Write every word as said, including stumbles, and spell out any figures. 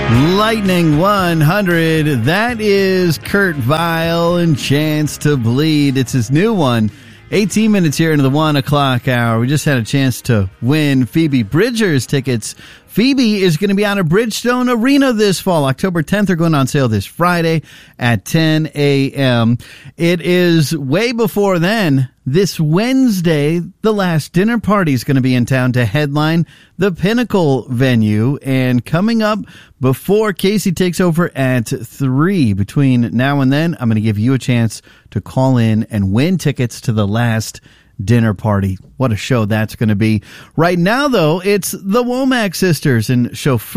Lightning one hundred, that is Kurt Vile and Chance to Bleed. It's his new one. eighteen minutes here into the one o'clock hour. We just had a chance to win Phoebe Bridgers tickets. Phoebe is going to be on a Bridgestone Arena this fall. October tenth, they're going on sale this Friday at ten a.m. It is way before then. This Wednesday, the Last Dinner Party is going to be in town to headline the Pinnacle venue. And coming up before Casey takes over at three, between now and then, I'm going to give you a chance to call in and win tickets to the Last Dinner Party. What a show that's going to be. Right now, though, it's the Womack Sisters and Chauffeur.